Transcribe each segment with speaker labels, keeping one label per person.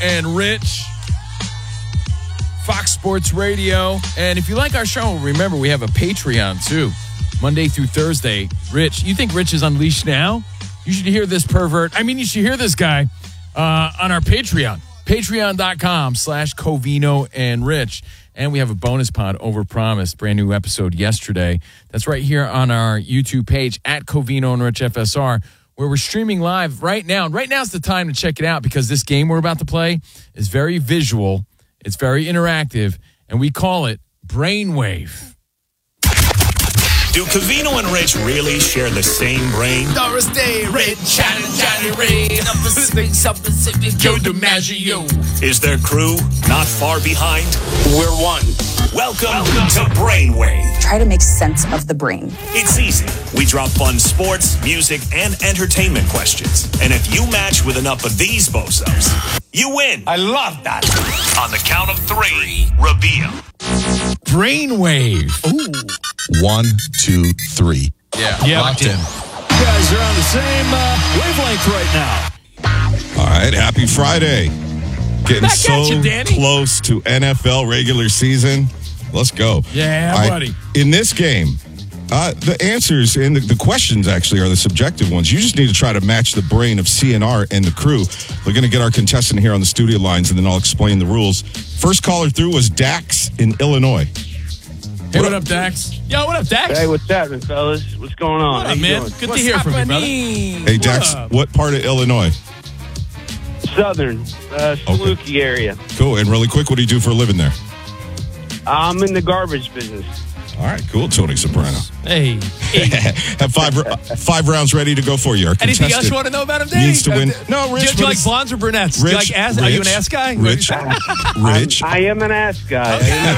Speaker 1: and Rich, Fox Sports Radio. And if you like our show, remember we have a Patreon too, Monday through Thursday. Rich, you think Rich is unleashed now? You should hear this pervert. I mean, you should hear this guy on our Patreon. Patreon.com/Covino and Rich. And we have a bonus pod overpromised, brand new episode yesterday. That's right here on our YouTube page at Covino and Rich FSR, where we're streaming live right now. Right now's the time to check it out because this game we're about to play is very visual. It's very interactive, and we call it Brainwave.
Speaker 2: Do Covino and Rich really share the same brain?
Speaker 3: Doris Day, Red, Johnny Ray, Pacific, Joe DiMaggio.
Speaker 2: Is their crew not far behind?
Speaker 3: We're one.
Speaker 2: Welcome to Brainwave.
Speaker 4: Try to make sense of the brain.
Speaker 2: It's easy. We drop fun sports, music, and entertainment questions. And if you match with enough of these bozos, you win.
Speaker 3: I love that.
Speaker 2: On the count of three, reveal.
Speaker 1: Brainwave.
Speaker 3: Ooh.
Speaker 5: 1, 2, 3.
Speaker 1: Yeah, locked in.
Speaker 6: You guys are on the same wavelength right now.
Speaker 5: All right, happy Friday. Getting
Speaker 1: Back
Speaker 5: so
Speaker 1: at you, Danny.
Speaker 5: close to NFL regular season. Let's go.
Speaker 1: Yeah,
Speaker 5: All right,
Speaker 1: buddy.
Speaker 5: In this game, the answers and the questions actually are the subjective ones. You just need to try to match the brain of CNR and the crew. We're going to get our contestant here on the studio lines, and then I'll explain the rules. First caller through was Dax in Illinois.
Speaker 1: Hey, what up, Dax?
Speaker 6: Yo, what up, Dax?
Speaker 7: Hey, what's happening, fellas? What's going on?
Speaker 6: What
Speaker 7: How
Speaker 6: up,
Speaker 7: you
Speaker 6: man?
Speaker 7: doing?
Speaker 6: Good to hear from you, brother.
Speaker 5: Hey, Dax,
Speaker 6: up?
Speaker 5: what part of Illinois?
Speaker 7: Southern, Saluki area.
Speaker 5: Cool. And really quick, what do you do for a living there?
Speaker 7: I'm in the garbage business.
Speaker 5: All right, cool. Tony Soprano.
Speaker 6: Hey.
Speaker 5: Have five rounds ready to go for you. Our
Speaker 6: Anything else you
Speaker 5: contestant
Speaker 6: want to know about him, Danny?
Speaker 5: needs to win. No,
Speaker 6: Do
Speaker 5: Rich.
Speaker 6: you like blondes or brunettes? Do you like ass? Are you an ass guy?
Speaker 5: Rich.
Speaker 7: I am an ass guy.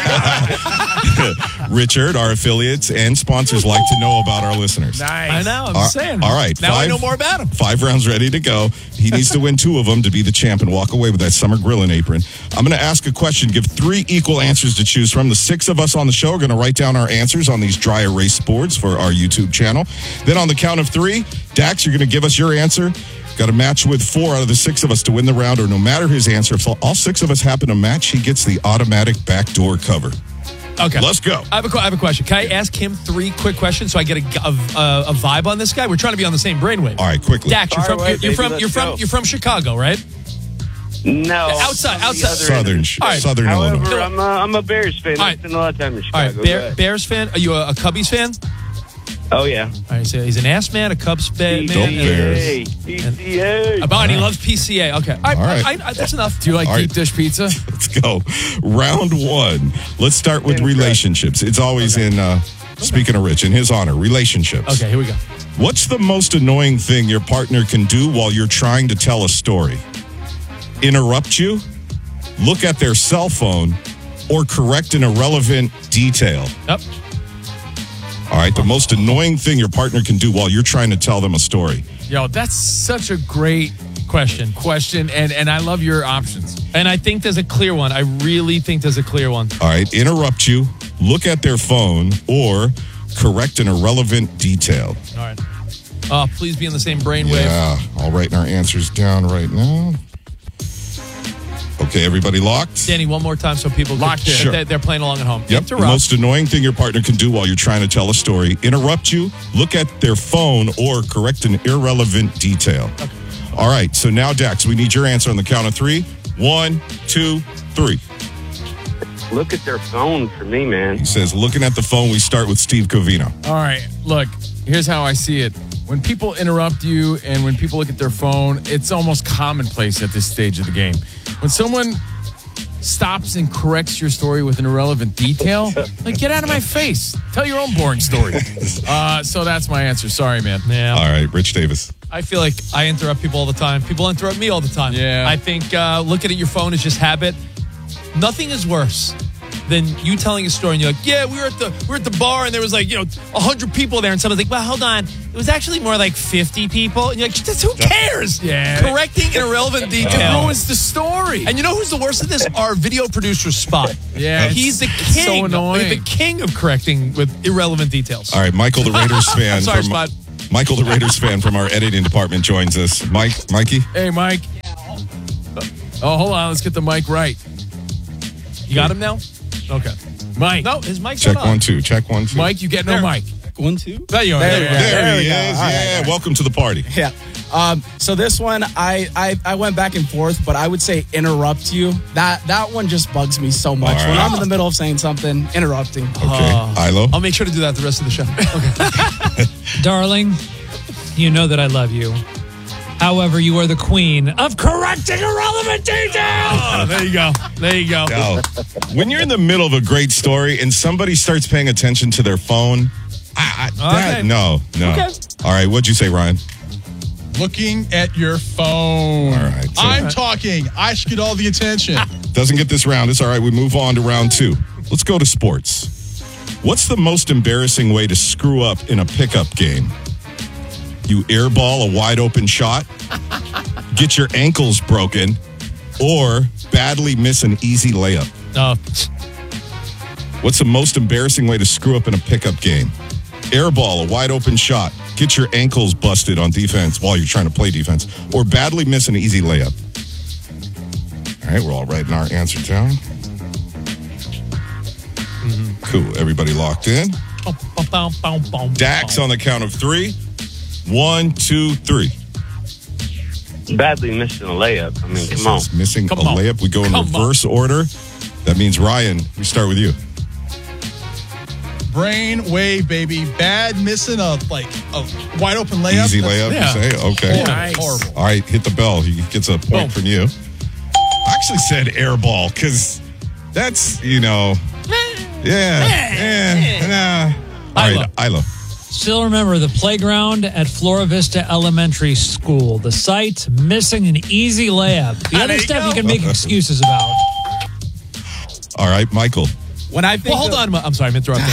Speaker 5: Richard, our affiliates and sponsors like to know about our listeners.
Speaker 1: Nice.
Speaker 6: I know. I'm just saying.
Speaker 5: All right.
Speaker 6: Now I know more about him.
Speaker 5: 5 rounds ready to go. He needs to win 2 of them to be the champ and walk away with that summer grilling apron. I'm going to ask a question. Give 3 equal answers to choose from. The 6 of us on the show are going to write down our answers on these dry erase boards for our YouTube channel. Then on the count of 3, Dax, you're going to give us your answer. Got to match with 4 out of the 6 of us to win the round, or no matter his answer, if all 6 of us happen to match, he gets the automatic backdoor cover.
Speaker 6: Okay.
Speaker 5: Let's go.
Speaker 6: I have a question. Can I ask him 3 quick questions so I get a vibe on this guy? We're trying to be on the same brainwave.
Speaker 5: All right, quickly.
Speaker 6: Dax,
Speaker 7: All right,
Speaker 6: you're
Speaker 7: baby,
Speaker 6: from Chicago, right?
Speaker 7: No.
Speaker 6: Outside.
Speaker 5: Southern
Speaker 7: However,
Speaker 5: Illinois.
Speaker 7: I'm a Bears fan.
Speaker 6: All
Speaker 7: I
Speaker 6: right.
Speaker 7: spent a lot of time in
Speaker 6: All right,
Speaker 7: Chicago.
Speaker 6: Bears fan. Are you a Cubbies fan?
Speaker 7: Oh, yeah.
Speaker 6: All right, so he's an ass man, a Cubs fan.
Speaker 5: Go Bears.
Speaker 7: PCA.
Speaker 6: And he loves PCA. Okay. All right. That's enough.
Speaker 1: Do you like
Speaker 5: All right.
Speaker 1: deep dish pizza?
Speaker 5: Let's go. Round 1. Let's start with relationships. It's always speaking of Rich, in his honor, relationships.
Speaker 6: Okay, here we go.
Speaker 5: What's the most annoying thing your partner can do while you're trying to tell a story? Interrupt you, look at their cell phone, or correct an irrelevant detail?
Speaker 6: Yep.
Speaker 5: All right, the most annoying thing your partner can do while you're trying to tell them a story.
Speaker 1: Yo, that's such a great question, and I love your options.
Speaker 6: And I think there's a clear one. I really think there's a clear one.
Speaker 5: All right, interrupt you, look at their phone, or correct an irrelevant detail.
Speaker 6: All right. Please be in the same brainwave.
Speaker 5: Yeah, I'll write our answers down right now. Okay, everybody locked?
Speaker 6: Danny, one more time so people
Speaker 1: Locked in.
Speaker 5: Sure.
Speaker 6: They're playing along at home.
Speaker 5: Yep. The
Speaker 6: Interrupt.
Speaker 5: most annoying thing your partner can do while you're trying to tell a story: interrupt you, look at their phone, or correct an irrelevant detail. Okay. All right. So now, Dax, we need your answer on the count of 3. 1, 2, 3.
Speaker 7: Look at their phone for me, man.
Speaker 5: He says, looking at the phone, we start with Steve Covino.
Speaker 1: All right, look, here's how I see it. When people interrupt you and when people look at their phone, it's almost commonplace at this stage of the game. When someone stops and corrects your story with an irrelevant detail, like, get out of my face. Tell your own boring story. So that's my answer. Sorry, man.
Speaker 6: Yeah.
Speaker 5: All right, Rich Davis.
Speaker 6: I feel like I interrupt people all the time. People interrupt me all the time.
Speaker 1: Yeah.
Speaker 6: I think looking at your phone is just habit. Nothing is worse than you telling a story and you're like, yeah, we were at the bar and there was 100 people there, and someone's like, well, hold on, it was actually more like 50 people, and you're like, who cares?
Speaker 1: Yeah.
Speaker 6: Correcting an irrelevant detail.
Speaker 1: It ruins the story.
Speaker 6: And you know who's the worst at this? Our video producer, Spot.
Speaker 1: Yeah,
Speaker 6: He's the
Speaker 1: it's so
Speaker 6: king.
Speaker 1: annoying.
Speaker 6: The king of correcting with irrelevant details.
Speaker 5: All right, Michael, the Raiders fan.
Speaker 6: Sorry, Spot.
Speaker 5: Michael, the Raiders fan from our editing department, joins us. Mikey?
Speaker 1: Hey, Mike. Oh, hold on. Let's get the mic right.
Speaker 6: You got him now? Okay.
Speaker 1: Mike.
Speaker 6: No, his mic's
Speaker 5: Check
Speaker 6: not on.
Speaker 5: 1, 2. Check 1, 2.
Speaker 1: Mike, you get no mic.
Speaker 8: 1, 2.
Speaker 6: There you are.
Speaker 5: There he
Speaker 8: we go.
Speaker 5: is.
Speaker 8: All right,
Speaker 5: Yeah.
Speaker 8: all right.
Speaker 5: Welcome to the party.
Speaker 8: Yeah. So this one, I went back and forth, but I would say interrupt you. That one just bugs me so much.
Speaker 5: All
Speaker 8: When
Speaker 5: right.
Speaker 8: I'm in the middle of saying something, interrupting.
Speaker 5: Okay. Ilo?
Speaker 6: I'll make sure to do that the rest of the show. Okay.
Speaker 9: Darling, you know that I love you. However, you are the queen of correcting irrelevant details.
Speaker 6: Oh, there you go. There you go.
Speaker 5: No. When you're in the middle of a great story and somebody starts paying attention to their phone, no.
Speaker 6: Okay.
Speaker 5: All right, what'd you say, Ryan?
Speaker 10: Looking at your phone.
Speaker 5: All right. So
Speaker 10: I'm talking. I should get all the attention.
Speaker 5: doesn't get this round. It's all right. We move on to round 2. Let's go to sports. What's the most embarrassing way to screw up in a pickup game? You airball a wide open shot, get your ankles broken, or badly miss an easy layup. What's the most embarrassing way to screw up in a pickup game? Airball a wide open shot, get your ankles busted on defense while you're trying to play defense, or badly miss an easy layup. All right, we're all writing our answer down. Cool. Everybody locked in. Dax on the count of 3. 1, 2, 3.
Speaker 7: Badly missing a layup. I mean, come on.
Speaker 5: Missing
Speaker 1: Come
Speaker 5: a
Speaker 1: on.
Speaker 5: layup. We go in
Speaker 1: Come
Speaker 5: reverse order. That means, Ryan, we start with you.
Speaker 10: Brain wave, baby. Bad missing a wide open layup.
Speaker 5: Easy layup,
Speaker 6: yeah.
Speaker 5: you say? Okay.
Speaker 1: Nice.
Speaker 10: Horrible.
Speaker 5: All right, hit the bell. He gets a point
Speaker 6: Boom.
Speaker 5: from you. I actually said airball because that's, nah. All right, Ilo.
Speaker 9: Still remember the playground at Flora Vista Elementary School. The site missing an easy layup. The other
Speaker 6: There you
Speaker 9: stuff
Speaker 6: go.
Speaker 9: you can make excuses about.
Speaker 5: All right, Michael.
Speaker 8: When I think
Speaker 6: Well, hold
Speaker 8: of-
Speaker 6: on. I'm sorry, I'm interrupting.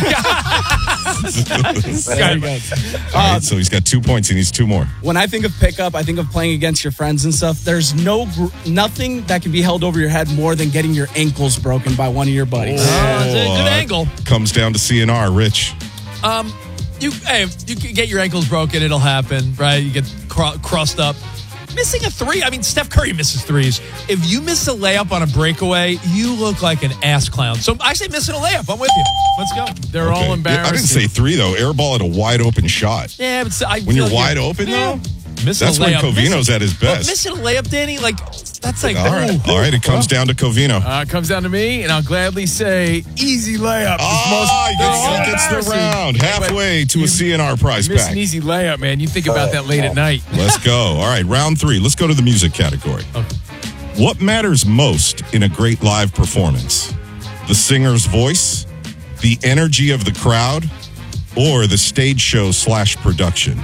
Speaker 5: All right, so he's got 2 points. He needs 2 more.
Speaker 8: When I think of pickup, I think of playing against your friends and stuff. There's nothing that can be held over your head more than getting your ankles broken by one of your buddies.
Speaker 6: That's a good angle.
Speaker 5: Comes down to CNR. Rich.
Speaker 6: You can get your ankles broken. It'll happen, right? You get crossed up. Missing a 3. I mean, Steph Curry misses 3s. If you miss a layup on a breakaway, you look like an ass clown. So I say missing a layup. I'm with you. Let's go.
Speaker 1: They're
Speaker 5: Okay.
Speaker 1: all embarrassing.
Speaker 5: I didn't say 3, though. Airball at a wide open shot.
Speaker 6: Yeah, but
Speaker 5: When you're wide open, though?
Speaker 6: missing
Speaker 5: That's
Speaker 6: a
Speaker 5: when
Speaker 6: layup.
Speaker 5: Covino's at his
Speaker 6: Well,
Speaker 5: best.
Speaker 6: missing a layup, Danny, that's like.
Speaker 5: All right.
Speaker 6: ooh.
Speaker 5: All right, it comes down to Covino.
Speaker 1: It comes down to me, and I'll gladly say easy layup.
Speaker 5: He gets the round. Halfway to a CNR prize
Speaker 1: Miss
Speaker 5: pack.
Speaker 1: an easy layup, man. You think about that late at night.
Speaker 5: Let's go. All right, round 3. Let's go to the music category. What matters most in a great live performance? The singer's voice, the energy of the crowd, or the stage show / production?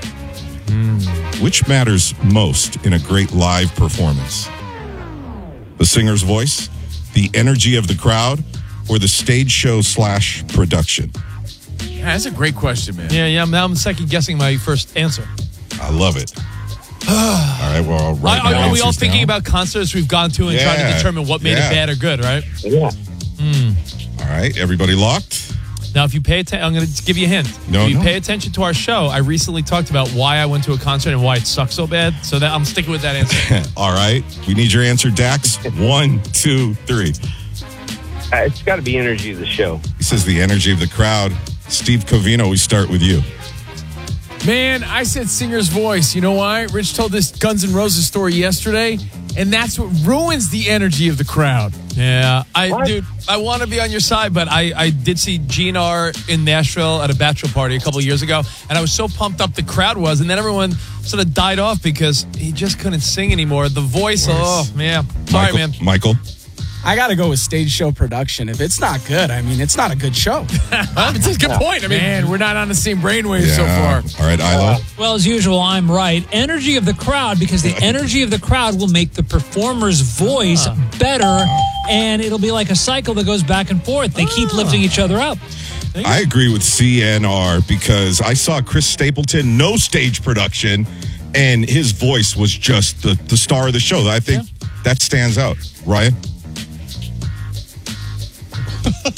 Speaker 5: Which matters most in a great live performance? The singer's voice, the energy of the crowd, or the stage show / production?
Speaker 1: Yeah, that's a great question, man.
Speaker 6: Yeah. Now I'm second guessing my first answer.
Speaker 5: I love it. All right, well, all right.
Speaker 6: Are we all thinking about concerts we've gone to and trying to
Speaker 5: Yeah.
Speaker 6: determine what made
Speaker 5: Yeah.
Speaker 6: it bad or good, right?
Speaker 7: Yeah.
Speaker 5: All right, everybody locked?
Speaker 6: Now, if you pay attention, I'm going to give you a hint.
Speaker 5: No,
Speaker 6: if you
Speaker 5: no.
Speaker 6: pay attention to our show, I recently talked about why I went to a concert and why it sucked so bad. So that I'm sticking with that answer.
Speaker 5: All right, we need your answer, Dax. 1, 2, 3.
Speaker 7: It's got to be energy of the show.
Speaker 5: He says the energy of the crowd. Steve Covino, we start with you.
Speaker 1: Man, I said singer's voice. You know why? Rich told this Guns N' Roses story yesterday, and that's what ruins the energy of the crowd.
Speaker 6: Yeah, I want to be on your side, but I did see GNR in Nashville at a bachelor party a couple of years ago, and I was so pumped up the crowd was, and then everyone sort of died off because he just couldn't sing anymore. The voice, oh, man. Sorry, man.
Speaker 5: Michael?
Speaker 8: I got to go with stage show production. If it's not good, I mean, it's not a good show.
Speaker 1: It's a good point. I mean, man, we're not on the same brainwave so far.
Speaker 5: All right, Ilo?
Speaker 9: Well, as usual, I'm right. Energy of the crowd, because the energy of the crowd will make the performer's voice better, and it'll be like a cycle that goes back and forth. They keep lifting each other up.
Speaker 5: I agree with CNR because I saw Chris Stapleton, no stage production, and his voice was just the star of the show. I think that stands out. Ryan?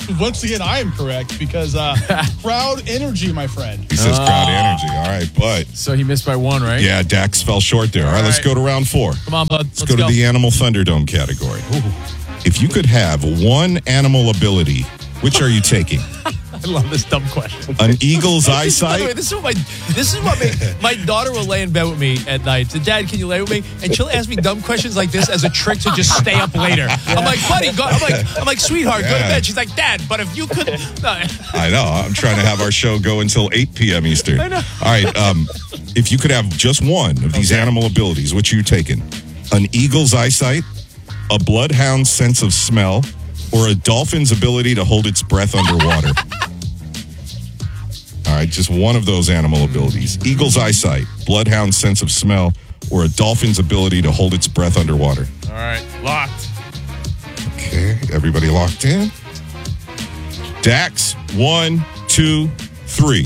Speaker 10: Once again, I am correct because crowd energy, my friend.
Speaker 5: He says crowd energy. All right, but
Speaker 1: So he missed by one, right?
Speaker 5: yeah, Dax fell short there. All right, let's go to round 4.
Speaker 6: Come on, bud.
Speaker 5: Let's go to the Animal Thunderdome category. If you could have one animal ability, which are you taking?
Speaker 6: I love this dumb question.
Speaker 5: An eagle's
Speaker 6: By the way,
Speaker 5: eyesight?
Speaker 6: this is what my daughter will lay in bed with me at night. So, Dad, can you lay with me? And she'll ask me dumb questions like this as a trick to just stay up later. I'm like, buddy, go. I'm like, sweetheart, go to bed. She's like, Dad, but if you could. No.
Speaker 5: I know. I'm trying to have our show go until 8 p.m. Eastern.
Speaker 6: I know.
Speaker 5: All right. If you could have just one of these animal abilities, which are you taking? An eagle's eyesight, a bloodhound's sense of smell, or a dolphin's ability to hold its breath underwater? All right, just one of those animal abilities. Eagle's eyesight, bloodhound's sense of smell, or a dolphin's ability to hold its breath underwater.
Speaker 1: All right, locked.
Speaker 5: Okay, everybody locked in? Dax, 1, 2, 3.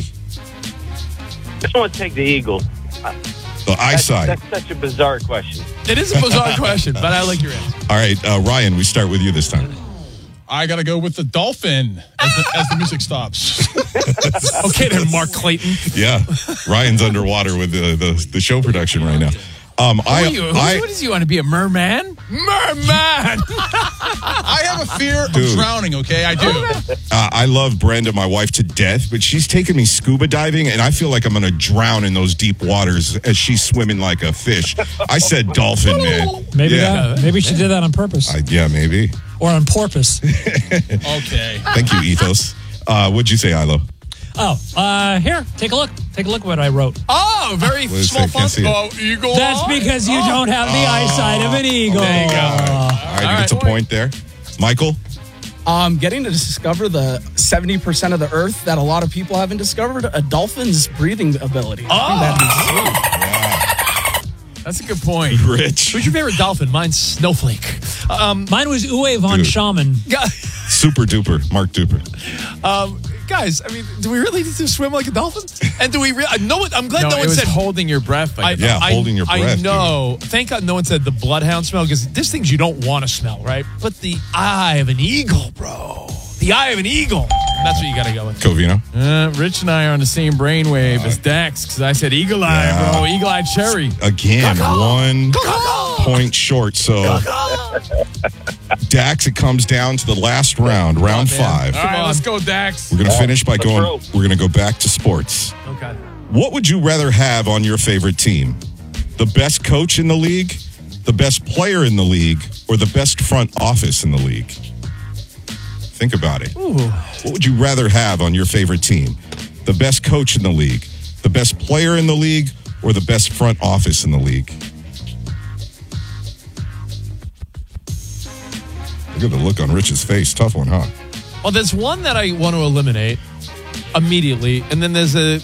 Speaker 7: I just want to take the eagle.
Speaker 5: The eyesight.
Speaker 7: That's such a bizarre question.
Speaker 6: It is a bizarre question, but I like your answer.
Speaker 5: All right, Ryan, we start with you this time.
Speaker 10: I got to go with the dolphin as the music stops.
Speaker 6: Okay, then, Mark Clayton.
Speaker 5: Yeah, Ryan's underwater with the show production right now.
Speaker 1: What does he want to be, a merman? Merman!
Speaker 10: I have a fear
Speaker 5: Dude.
Speaker 10: of drowning, okay? I do.
Speaker 5: I love Brenda, my wife, to death, but she's taken me scuba diving, and I feel like I'm going to drown in those deep waters as she's swimming like a fish. I said dolphin, man.
Speaker 9: Maybe she did that on purpose.
Speaker 5: Yeah, maybe.
Speaker 9: Or on porpoise.
Speaker 10: Okay.
Speaker 5: Thank you, Ethos. What'd you say, Ilo?
Speaker 9: Here, take a look. Take a look at what I wrote.
Speaker 6: Oh, very
Speaker 5: What is
Speaker 6: small
Speaker 5: that? Can't
Speaker 6: font.
Speaker 5: see it.
Speaker 6: Oh, eagle.
Speaker 9: That's
Speaker 6: eye.
Speaker 9: because you don't have the eyesight of an eagle.
Speaker 6: There you go.
Speaker 5: All right, he gets a point there. Michael?
Speaker 8: Getting to discover the 70% of the earth that a lot of people haven't discovered, a dolphin's breathing ability. I think that'd be sweet.
Speaker 1: That's a good point.
Speaker 5: Rich.
Speaker 6: Who's your favorite dolphin? Mine's Snowflake.
Speaker 9: Mine was Uwe von
Speaker 5: Dude.
Speaker 9: Schaman.
Speaker 5: Super duper. Mark Duper.
Speaker 6: Guys, I mean, do we really need to swim like a dolphin? And do we really? I'm glad no
Speaker 1: it
Speaker 6: one
Speaker 1: was
Speaker 6: said
Speaker 1: holding your breath. Like
Speaker 5: holding your breath.
Speaker 6: I know. Thank God no one said the bloodhound smell, because this things you don't want to smell, right? But the eye of an eagle, bro. The eye of an eagle. That's what you got to go with.
Speaker 5: Covino?
Speaker 1: Rich and I are on the same brainwave as Dax, because I said eagle eye, bro. Eagle eye cherry.
Speaker 5: Again, 1 point short. So, Dax, it comes down to the last round, round 5.
Speaker 1: All right, let's go, Dax.
Speaker 5: We're going to finish by
Speaker 7: let's
Speaker 5: going,
Speaker 7: roll.
Speaker 5: we're going to go back to sports.
Speaker 6: Okay.
Speaker 5: What would you rather have on your favorite team? The best coach in the league, the best player in the league, or the best front office in the league? Think about it.
Speaker 6: Ooh.
Speaker 5: What would you rather have on your favorite team? The best coach in the league, the best player in the league, or the best front office in the league? Look at the look on Rich's face. Tough one, huh?
Speaker 6: Well, there's one that I want to eliminate immediately, and then there's a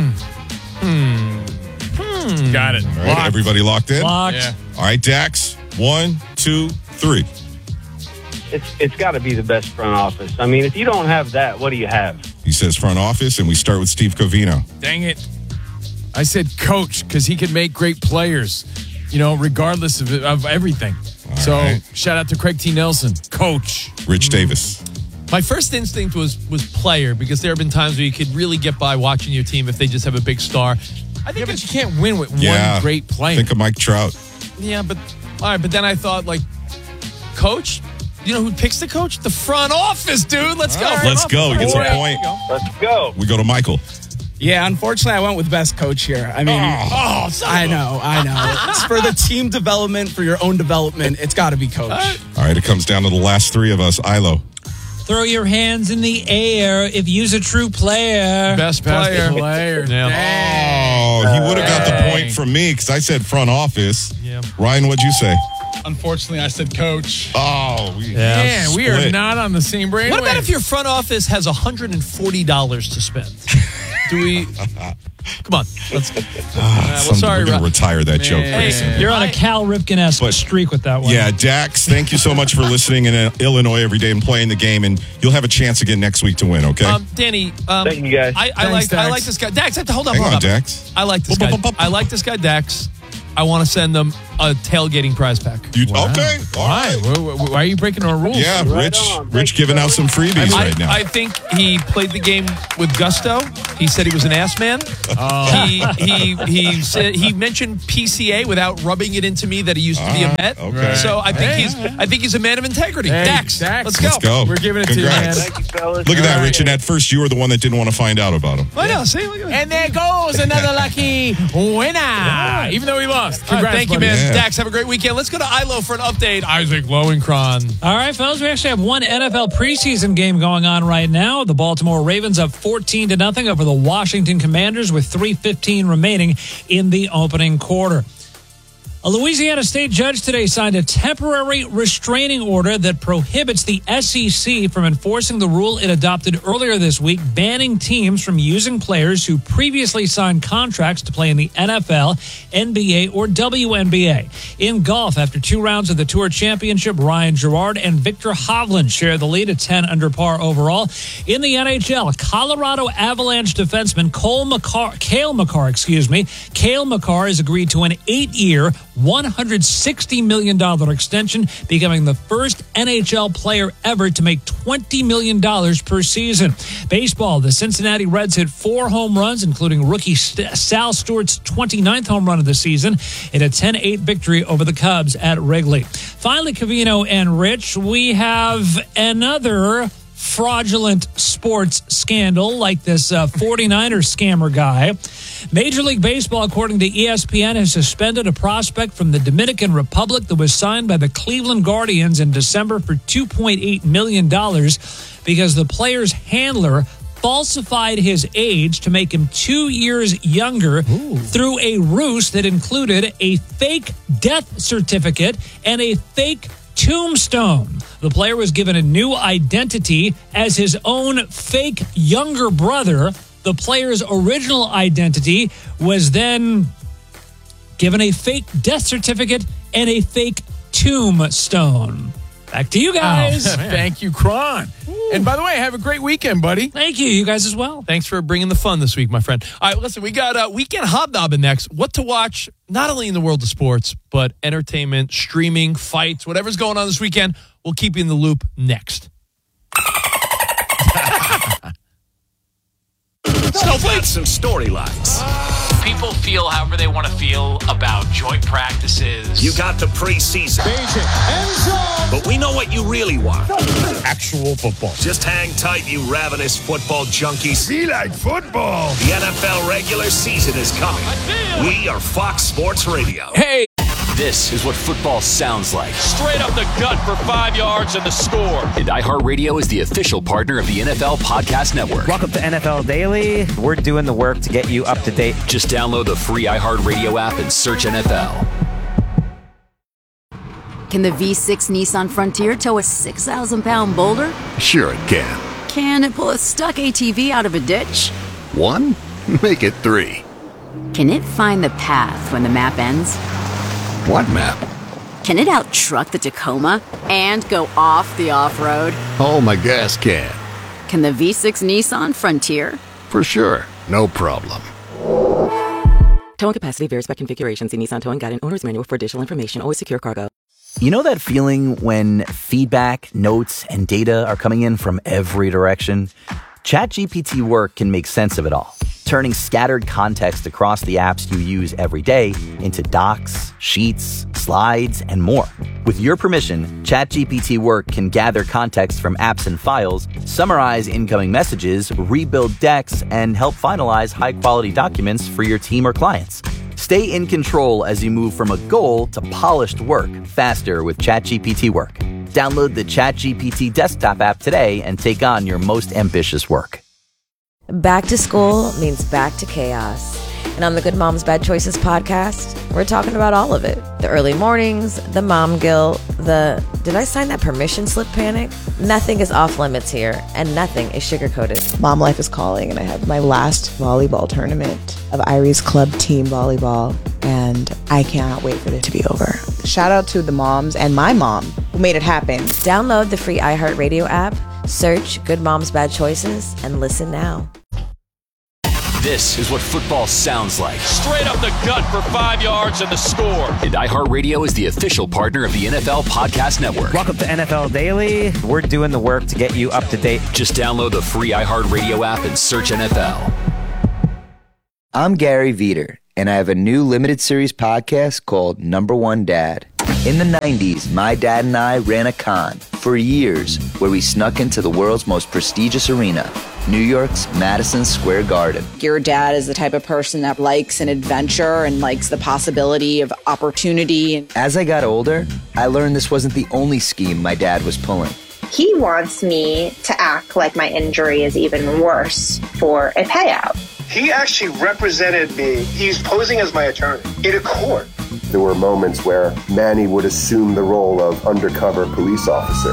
Speaker 1: Got it.
Speaker 5: All right, everybody locked in?
Speaker 9: Locked.
Speaker 1: Yeah.
Speaker 5: All right, Dax. 1, 2, 3.
Speaker 7: It's got to be the best front office. I mean, if you don't have that, what do you have?
Speaker 5: He says front office, and we start with Steve Covino.
Speaker 1: Dang it. I said coach because he can make great players, regardless of everything. So
Speaker 5: right.
Speaker 1: shout out to Craig T. Nelson, coach.
Speaker 5: Rich Davis.
Speaker 6: My first instinct was player, because there have been times where you could really get by watching your team if they just have a big star. I think
Speaker 1: But you can't win with
Speaker 5: Yeah.
Speaker 1: one great player.
Speaker 5: Think of Mike Trout.
Speaker 6: Yeah, but all right, but then I thought, like, coach. You know who picks the coach? The front office, dude. Let's go.
Speaker 5: Let's go. He gets a point.
Speaker 7: Let's go.
Speaker 5: We go to Michael.
Speaker 8: Yeah, unfortunately, I went with best coach here. I mean, I know. It's for the team development, for your own development. It's got to be coach.
Speaker 5: All right, it comes down to the last 3 of us. Ilo.
Speaker 9: Throw your hands in the air if you's a true player.
Speaker 6: Best player.
Speaker 5: Oh, he would have got the point from me because I said front office.
Speaker 6: Yeah.
Speaker 5: Ryan, what'd you say?
Speaker 10: Unfortunately, I said coach.
Speaker 5: Oh,
Speaker 1: Man, we are
Speaker 5: split.
Speaker 1: not on the same brain.
Speaker 6: What about if your front office has $140 to spend? Do we? Come on. Let's.
Speaker 5: We're going to retire that joke.
Speaker 1: Man.
Speaker 5: pretty soon.
Speaker 9: You're on a Cal Ripken-esque
Speaker 5: But-
Speaker 9: streak with that one.
Speaker 5: Yeah, Dax, thank you so much for listening in Illinois every day and playing the game, and you'll have a chance again next week to win, okay?
Speaker 6: Danny.
Speaker 7: Thank you, guys.
Speaker 6: I like
Speaker 1: Dax.
Speaker 6: this guy. Dax, hold
Speaker 5: Hang
Speaker 6: on.
Speaker 5: on, Dax.
Speaker 6: I like this guy. I like this guy, Dax. I want to send them a tailgating prize pack.
Speaker 5: Okay. All right.
Speaker 1: Why are you breaking our rules?
Speaker 5: Yeah, Rich giving out some freebies right now.
Speaker 6: I think he played the game with gusto. He said he was an ass man. He mentioned PCA without rubbing it into me that he used to be a Met.
Speaker 5: Okay.
Speaker 6: So I think he's a man of integrity.
Speaker 1: Hey,
Speaker 6: Dax, let's go.
Speaker 5: Let's go.
Speaker 1: We're giving it to you, man.
Speaker 7: Thank you, fellas.
Speaker 5: Look at that, Rich. And at first, you were the one that didn't want to find out about him.
Speaker 6: I know. See, look at that.
Speaker 1: And there goes another lucky winner. Even though he lost.
Speaker 6: All right,
Speaker 1: Congrats,
Speaker 6: thank you,
Speaker 1: buddy.
Speaker 6: man.
Speaker 5: Yeah.
Speaker 6: Dax, have a great weekend. Let's go to ILO for an update. Isaac Lowenkron.
Speaker 9: All right, fellas, we actually have one NFL preseason game going on right now. The Baltimore Ravens up 14-0 over the Washington Commanders with 3:15 remaining in the opening quarter. A Louisiana state judge today signed a temporary restraining order that prohibits the SEC from enforcing the rule it adopted earlier this week, banning teams from using players who previously signed contracts to play in the NFL, NBA, or WNBA. In golf, after 2 rounds of the Tour Championship, Ryan Gerard and Victor Hovland share the lead at 10 under par overall. In the NHL, Colorado Avalanche defenseman Cale Makar has agreed to an 8-year, $160 million extension, becoming the first NHL player ever to make $20 million per season. Baseball, the Cincinnati Reds hit 4 home runs, including rookie Sal Stewart's 29th home run of the season in a 10-8 victory over the Cubs at Wrigley. Finally, Covino and Rich, we have another fraudulent sports scandal like this 49er scammer guy. Major League Baseball, according to ESPN, has suspended a prospect from the Dominican Republic that was signed by the Cleveland Guardians in December for $2.8 million because the player's handler falsified his age to make him 2 years younger through a ruse that included a fake death certificate and a fake tombstone. The player was given a new identity as his own fake younger brother. The player's original identity was then given a fake death certificate and a fake tombstone. Back to you guys.
Speaker 1: Thank you, Kron. And by the way, have a great weekend, buddy.
Speaker 9: Thank you. You guys as well.
Speaker 6: Thanks for bringing the fun this week, my friend. All right, listen, we got Weekend Hobnobbing next. What to watch, not only in the world of sports, but entertainment, streaming, fights, whatever's going on this weekend. We'll keep you in the loop next.
Speaker 2: Snowflake, some storylines.
Speaker 11: People feel however they want to feel about joint practices.
Speaker 2: You got the preseason. But we know what you really want.
Speaker 3: Actual football.
Speaker 2: Just hang tight, you ravenous football junkies.
Speaker 3: Be like football.
Speaker 2: The NFL regular season is coming. We are Fox Sports Radio.
Speaker 1: Hey.
Speaker 12: This is what football sounds like.
Speaker 11: Straight up the gut for 5 yards and the score.
Speaker 12: And iHeartRadio is the official partner of the NFL Podcast Network.
Speaker 13: Welcome to NFL Daily. We're doing the work to get you up to date.
Speaker 12: Just download the free iHeartRadio app and search NFL.
Speaker 14: Can the V6 Nissan Frontier tow a 6,000-pound boulder?
Speaker 15: Sure it can.
Speaker 14: Can it pull a stuck ATV out of a ditch?
Speaker 15: 1? Make it 3.
Speaker 14: Can it find the path when the map ends?
Speaker 15: What map?
Speaker 14: Can it out-truck the Tacoma and go off the off-road?
Speaker 15: Oh, my gas can.
Speaker 14: Can the V6 Nissan Frontier?
Speaker 15: For sure. No problem.
Speaker 16: Towing capacity varies by configuration. See Nissan Towing Guide and Owner's Manual for additional information. Always secure cargo.
Speaker 17: You know that feeling when feedback, notes, and data are coming in from every direction? ChatGPT Work can make sense of it all, turning scattered context across the apps you use every day into docs, sheets, slides, and more. With your permission, ChatGPT Work can gather context from apps and files, summarize incoming messages, rebuild decks, and help finalize high-quality documents for your team or clients. Stay in control as you move from a goal to polished work faster with ChatGPT Work. Download the ChatGPT desktop app today and take on your most ambitious work.
Speaker 18: Back to school means back to chaos. And on the Good Moms Bad Choices podcast, we're talking about all of it. The early mornings, the mom guilt, the did I sign that permission slip panic? Nothing is off limits here, and nothing is sugar-coated.
Speaker 19: Mom life is calling, and I have my last volleyball tournament of Irie's Club Team Volleyball, and I cannot wait for it to be over. Shout out to the moms and my mom who made it happen.
Speaker 18: Download the free iHeartRadio app, search Good Moms Bad Choices, and listen now.
Speaker 12: This is what football sounds like.
Speaker 3: Straight up the gut for 5 yards and the score.
Speaker 12: And iHeartRadio is the official partner of the NFL Podcast Network.
Speaker 13: Welcome to NFL Daily. We're doing the work to get you up to date.
Speaker 12: Just download the free iHeartRadio app and search NFL.
Speaker 20: I'm Gary Veter, and I have a new limited series podcast called Number One Dad. In the 90s, my dad and I ran a con for years where we snuck into the world's most prestigious arena, New York's Madison Square Garden.
Speaker 4: Your dad is the type of person that likes an adventure and likes the possibility of opportunity.
Speaker 20: As I got older, I learned this wasn't the only scheme my dad was pulling.
Speaker 21: He wants me to act like my injury is even worse for a payout.
Speaker 22: He actually represented me. He's posing as my attorney in a court.
Speaker 23: There were moments where Manny would assume the role of undercover police officer.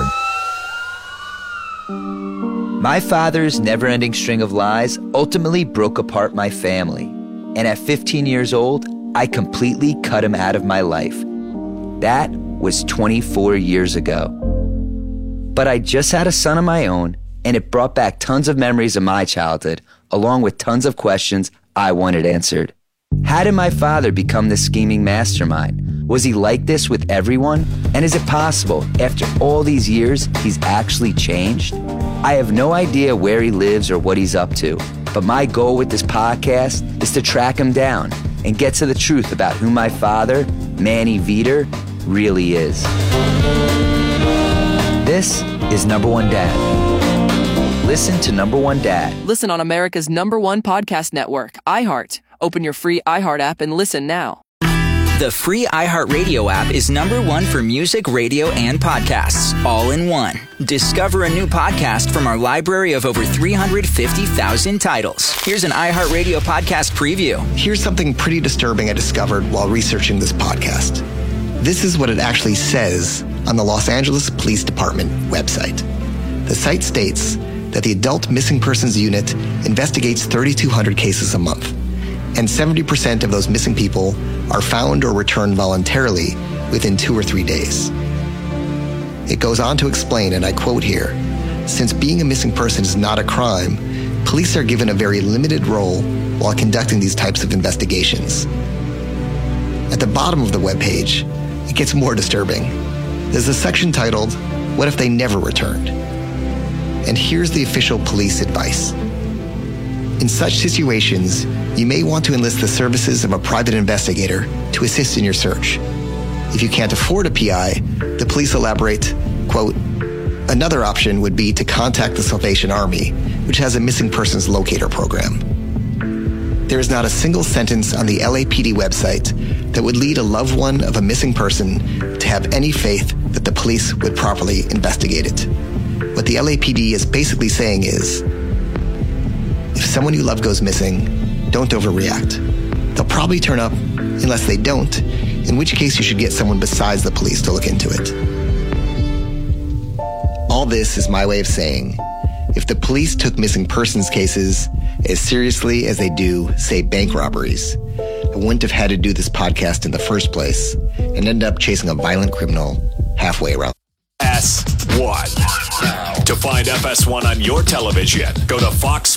Speaker 20: My father's never-ending string of lies ultimately broke apart my family. And at 15 years old, I completely cut him out of my life. That was 24 years ago. But I just had a son of my own, and it brought back tons of memories of my childhood, along with tons of questions I wanted answered. How did my father become this scheming mastermind? Was he like this with everyone? And is it possible, after all these years, he's actually changed? I have no idea where he lives or what he's up to, but my goal with this podcast is to track him down and get to the truth about who my father, Manny Veter, really is. This is Number One Dad. Listen to Number One Dad.
Speaker 24: Listen on America's #1 podcast network, iHeart. Open your free iHeart app and listen now.
Speaker 25: The free iHeartRadio app is #1 for music, radio, and podcasts, all in one. Discover a new podcast from our library of over 350,000 titles. Here's an iHeartRadio podcast preview.
Speaker 26: Here's something pretty disturbing I discovered while researching this podcast. This is what it actually says on the Los Angeles Police Department website. The site states that the Adult Missing Persons Unit investigates 3,200 cases a month, and 70% of those missing people are found or returned voluntarily within 2 or 3 days. It goes on to explain, and I quote here, since being a missing person is not a crime, police are given a very limited role while conducting these types of investigations. At the bottom of the webpage, it gets more disturbing. There's a section titled, What If They Never Returned? And here's the official police advice. In such situations, you may want to enlist the services of a private investigator to assist in your search. If you can't afford a PI, the police elaborate, quote, another option would be to contact the Salvation Army, which has a missing persons locator program. There is not a single sentence on the LAPD website that would lead a loved one of a missing person to have any faith that the police would properly investigate it. What the LAPD is basically saying is, if someone you love goes missing, don't overreact. They'll probably turn up unless they don't, in which case you should get someone besides the police to look into it. All this is my way of saying, if the police took missing persons cases as seriously as they do, say, bank robberies, I wouldn't have had to do this podcast in the first place and end up chasing a violent criminal halfway around.
Speaker 2: FS1. To find FS1 on your television, go to Fox